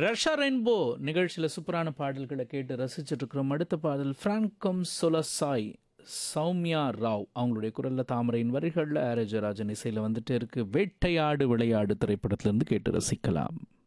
Russia rainbow நிகழ்ச்சியில் சூப்பரான பாடல்களை கேட்டு ரசிச்சுட்டு இருக்கிறோம். அடுத்த பாடல் ஃப்ரான்கம் சொலசாய் சௌமியா ராவ் அவங்களுடைய குரலில் தாமரையின் வரிகளில் ஆர் ஜெயராஜன் இசையில் வந்துட்டு இருக்கு. வேட்டையாடு விளையாடு திரைப்படத்திலிருந்து கேட்டு ரசிக்கலாம்.